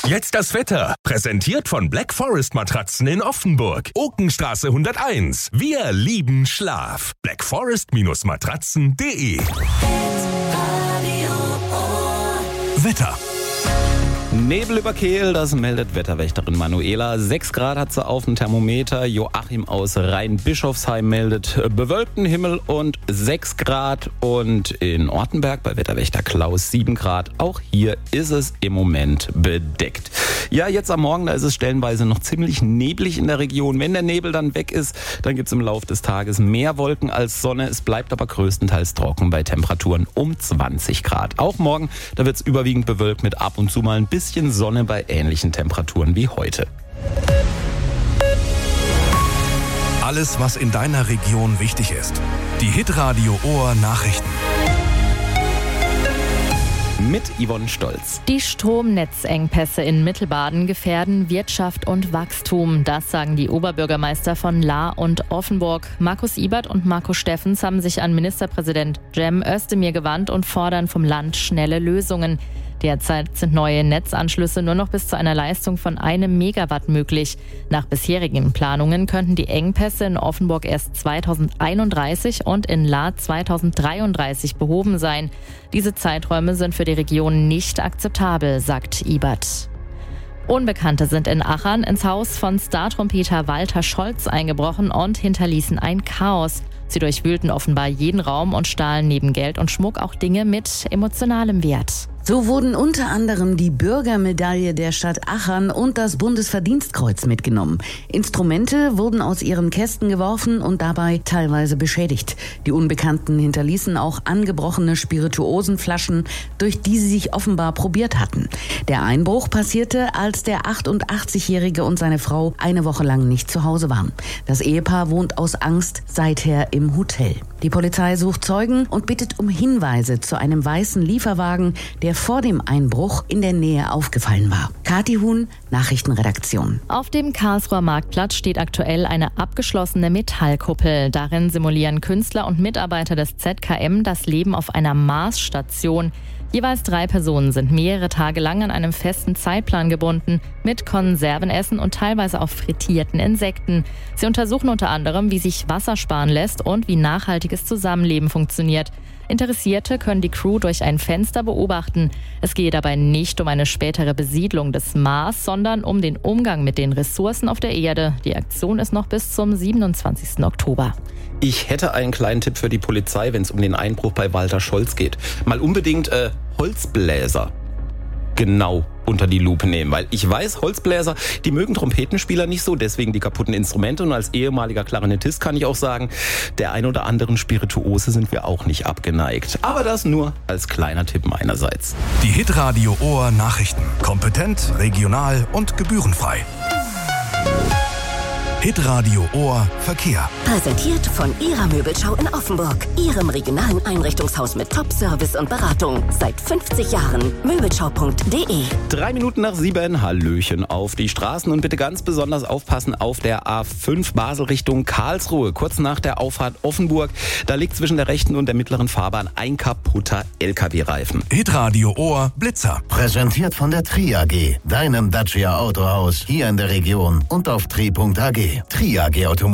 Jetzt das Wetter. Präsentiert von Black Forest Matratzen in Offenburg. Okenstraße 101. Wir lieben Schlaf. blackforest-matratzen.de. Wetter. Nebel über Kehl, das meldet Wetterwächterin Manuela. 6 Grad hat sie auf dem Thermometer. Joachim aus Rhein-Bischofsheim meldet bewölkten Himmel und 6 Grad. Und in Ortenberg bei Wetterwächter Klaus 7 Grad. Auch hier ist es im Moment bedeckt. Ja, jetzt am Morgen, da ist es stellenweise noch ziemlich neblig in der Region. Wenn der Nebel dann weg ist, dann gibt es im Laufe des Tages mehr Wolken als Sonne. Es bleibt aber größtenteils trocken bei Temperaturen um 20 Grad. Auch morgen, da wird es überwiegend bewölkt mit ab und zu mal ein bisschen Sonne bei ähnlichen Temperaturen wie heute. Alles, was in deiner Region wichtig ist. Die Hitradio Ohr Nachrichten. Mit Yvonne Stolz. Die Stromnetzengpässe in Mittelbaden gefährden Wirtschaft und Wachstum. Das sagen die Oberbürgermeister von Lahr und Offenburg. Markus Ibert und Marco Steffens haben sich an Ministerpräsident Cem Özdemir gewandt und fordern vom Land schnelle Lösungen. Derzeit sind neue Netzanschlüsse nur noch bis zu einer Leistung von 1 Megawatt möglich. Nach bisherigen Planungen könnten die Engpässe in Offenburg erst 2031 und in Lahr 2033 behoben sein. Diese Zeiträume sind für die Region nicht akzeptabel, sagt Ibert. Unbekannte sind in Achern ins Haus von Star-Trompeter Walter Scholz eingebrochen und hinterließen ein Chaos. Sie durchwühlten offenbar jeden Raum und stahlen neben Geld und Schmuck auch Dinge mit emotionalem Wert. So wurden unter anderem die Bürgermedaille der Stadt Achern und das Bundesverdienstkreuz mitgenommen. Instrumente wurden aus ihren Kästen geworfen und dabei teilweise beschädigt. Die Unbekannten hinterließen auch angebrochene Spirituosenflaschen, durch die sie sich offenbar probiert hatten. Der Einbruch passierte, als der 88-Jährige und seine Frau eine Woche lang nicht zu Hause waren. Das Ehepaar wohnt aus Angst seither im Hotel. Die Polizei sucht Zeugen und bittet um Hinweise zu einem weißen Lieferwagen, der vor dem Einbruch in der Nähe aufgefallen war. Kathi Huhn, Nachrichtenredaktion. Auf dem Karlsruher Marktplatz steht aktuell eine abgeschlossene Metallkuppel. Darin simulieren Künstler und Mitarbeiter des ZKM das Leben auf einer Marsstation. Jeweils 3 Personen sind mehrere Tage lang an einem festen Zeitplan gebunden, mit Konservenessen und teilweise auch frittierten Insekten. Sie untersuchen unter anderem, wie sich Wasser sparen lässt und wie nachhaltiges Zusammenleben funktioniert. Interessierte können die Crew durch ein Fenster beobachten. Es gehe dabei nicht um eine spätere Besiedlung des Mars, sondern um den Umgang mit den Ressourcen auf der Erde. Die Aktion ist noch bis zum 27. Oktober. Ich hätte einen kleinen Tipp für die Polizei, wenn es um den Einbruch bei Walter Scholz geht. Mal unbedingt Holzbläser genau unter die Lupe nehmen, weil ich weiß, Holzbläser, die mögen Trompetenspieler nicht so, deswegen die kaputten Instrumente, und als ehemaliger Klarinettist kann ich auch sagen, der ein oder anderen Spirituose sind wir auch nicht abgeneigt. Aber das nur als kleiner Tipp meinerseits. Die Hitradio Ohr Nachrichten. Kompetent, regional und gebührenfrei. Hitradio Ohr Verkehr. Präsentiert von Ihrer Möbelschau in Offenburg. Ihrem regionalen Einrichtungshaus mit Top-Service und Beratung. Seit 50 Jahren. Möbelschau.de. 3 Minuten nach 7, Hallöchen auf die Straßen und bitte ganz besonders aufpassen auf der A5 Basel Richtung Karlsruhe. Kurz nach der Auffahrt Offenburg, da liegt zwischen der rechten und der mittleren Fahrbahn ein kaputter LKW-Reifen. Hitradio Ohr Blitzer. Präsentiert von der Tri AG, deinem Dacia Autohaus hier in der Region und auf tri.ag. Tri AG Automobil.